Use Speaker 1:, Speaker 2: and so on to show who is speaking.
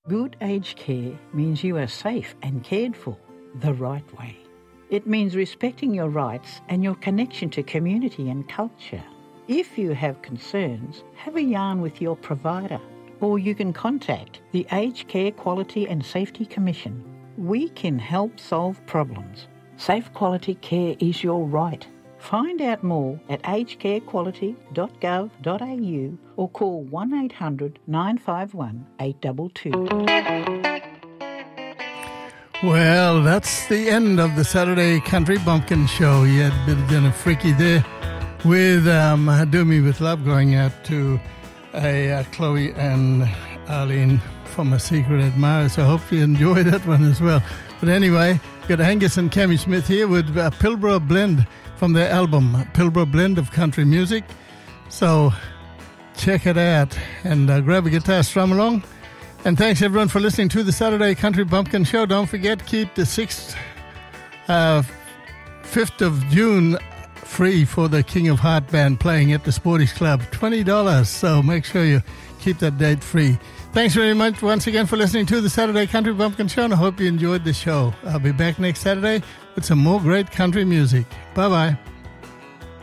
Speaker 1: Good aged care means you are safe and cared for the right way. It means respecting your rights and your connection to community and culture. If you have concerns, have a yarn with your provider, or you can contact the Aged Care Quality and Safety Commission. We can help solve problems. Safe quality care is your right. Find out more at agedcarequality.gov.au or call 1800 951 822.
Speaker 2: Well, that's the end of the Saturday Country Bumpkin Show. You had a bit of Jenna Freaky there with Do Me With Love, going out to Chloe and Arlene from A Secret Admirer. So I hope you enjoy that one as well. But anyway, got Angus and Cammy Smith here with Pilbara Blend from their album Pilbara Blend of Country Music. So check it out and grab a guitar, strum along. And thanks everyone for listening to the Saturday Country Bumpkin Show. Don't forget, keep the 5th of June free for the King of Heart Band playing at the Sporties Club. $20, so make sure you keep that date free. Thanks very much once again for listening to the Saturday Country Bumpkin Show, and I hope you enjoyed the show. I'll be back next Saturday with some more great country music. Bye-bye.